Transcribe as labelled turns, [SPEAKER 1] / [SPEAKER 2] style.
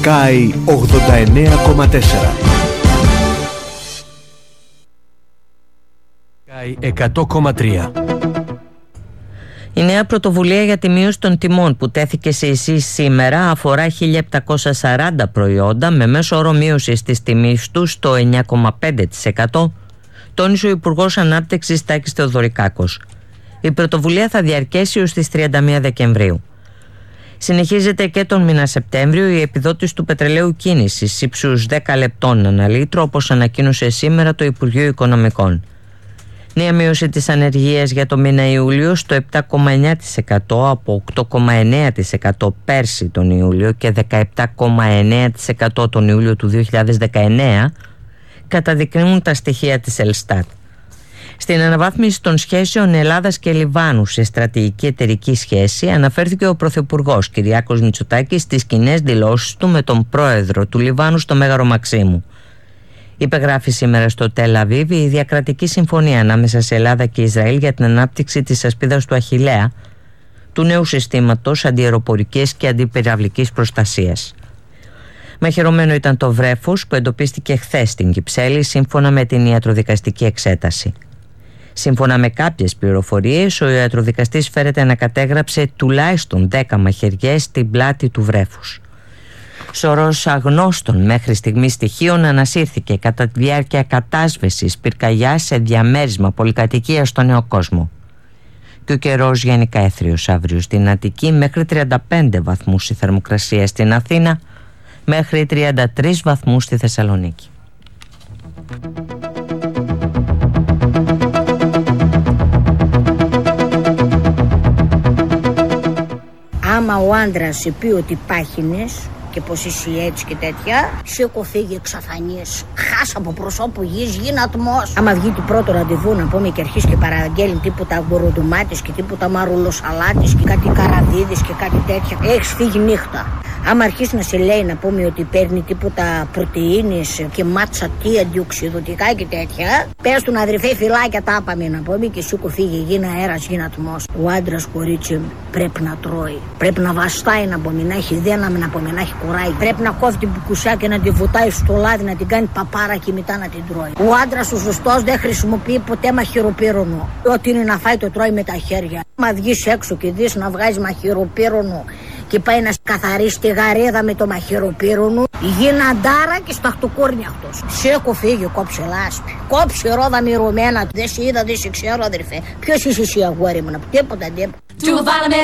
[SPEAKER 1] Sky 89,4. Sky 100,3.
[SPEAKER 2] Η νέα πρωτοβουλία για τη μείωση των τιμών που τέθηκε σε ισχύ σήμερα αφορά 1.740 προϊόντα με μέσο όρο μείωσης της τιμής του στο 9,5%, τόνισε ο Υπουργός Ανάπτυξης Τάκης Θεοδωρικάκος. Η πρωτοβουλία θα διαρκέσει ως τις 31 Δεκεμβρίου. Συνεχίζεται και τον μήνα Σεπτέμβριο η επιδότηση του πετρελαίου κίνησης ύψους 10 λεπτών ανά λίτρο, όπως ανακοίνωσε σήμερα το Υπουργείο Οικονομικών. Νέα μείωση της ανεργίας για το μήνα Ιούλιο στο 7,9% από 8,9% πέρσι τον Ιούλιο και 17,9% τον Ιούλιο του 2019, καταδεικνύουν τα στοιχεία της Ελστάτ. Στην αναβάθμιση των σχέσεων Ελλάδας και Λιβάνου σε στρατηγική εταιρική σχέση αναφέρθηκε ο Πρωθυπουργός Κυριάκος Μητσοτάκης στις κοινές δηλώσεις του με τον πρόεδρο του Λιβάνου στο Μέγαρο Μαξίμου. Υπεγράφει σήμερα στο Τελ Αβίβ η διακρατική συμφωνία ανάμεσα σε Ελλάδα και Ισραήλ για την ανάπτυξη της ασπίδας του Αχιλλέα, του νέου συστήματος αντιαεροπορικής και αντιπυραυλικής προστασίας. Μαχαιρωμένο ήταν το βρέφος που εντοπίστηκε χθες στην Κυψέλη σύμφωνα με την ιατροδικαστική εξέταση. Σύμφωνα με κάποιες πληροφορίες, ο ιατροδικαστής φέρεται να κατέγραψε τουλάχιστον 10 μαχαιριές στην πλάτη του βρέφους. Σωρός αγνώστων μέχρι στιγμή στοιχείων ανασύρθηκε κατά τη διάρκεια κατάσβεσης πυρκαγιάς σε διαμέρισμα πολυκατοικίας στο Νέο Κόσμο. Και ο καιρός γενικά έθριος αύριο στην Αττική, μέχρι 35 βαθμούς η θερμοκρασία στην Αθήνα, μέχρι 33 βαθμούς στη Θεσσαλονίκη.
[SPEAKER 3] Άμα ο άντρας σου πει ότι πάχινες και πως είσαι έτσι και τέτοια, σήκω φύγει, εξαφανίες, χάσα από προσώπου γης, γίνει ατμός. Άμα βγει το πρώτο ραντεβού να πούμε και αρχίσει και παραγγέλνει τίποτα γκοροντομάτης και τίποτα μαρουλοσαλάτης και κάτι καραβίδης και κάτι τέτοια, έχεις φύγει νύχτα. Άμα αρχίσει να σε λέει να πούμε ότι παίρνει τίποτα πρωτεΐνες και μάτσα τι αντιοξυδοτικά και τέτοια, πες του να αδερφέ φυλάκια τα άπαμε να πούμε και σήκω φύγει, γίνει αέρας, γίνει ατμός. Ο άντρας, κορίτσι, πρέπει να τρώει, πρέπει να βαστάει, να μπορεί να έχει δύναμη, να μπορεί να έχει κουράγιο. Πρέπει να κόβει την πουκουσιά και να τη βουτάει στο λάδι, να την κάνει παπάρα και μετά να την τρώει. Ο άντρας ο σωστός δεν χρησιμοποιεί ποτέ μαχαιροπύρονο. Ό,τι είναι να φάει το τρώει με τα χέρια. Μα βγεις έξω και δεις να βγάζει μαχαιροπύρονο και πάει να καθαρίσει τη γαρίδα με το μαχαιροπύρονο, γίνει αντάρα και σταχτοκόρνει αυτός. Σήκω φύγει, κόψε λάσπη, κόψε ρόδα μυρωμένα. Δεν σε είδα, δεν σε ξέρω αδερφέ. Ποιος είσαι εσύ αγόρι μου, τίποτα.